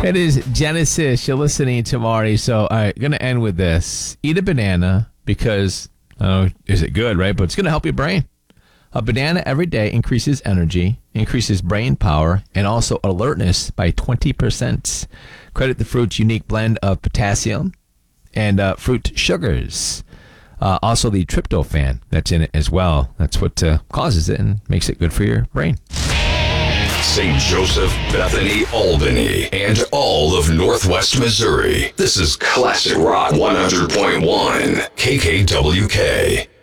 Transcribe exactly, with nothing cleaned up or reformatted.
It is Genesis. You're listening to Marty. So I'm going to end with this. Eat a banana because, oh, is it good, right? But it's going to help your brain. A banana every day increases energy, increases brain power, and also alertness by twenty percent. Credit the fruit's unique blend of potassium and uh, fruit sugars. Uh, also the tryptophan that's in it as well. That's what uh, causes it and makes it good for your brain. Saint Joseph, Bethany, Albany, and all of Northwest Missouri. This is Classic Rock one hundred point one K K W K.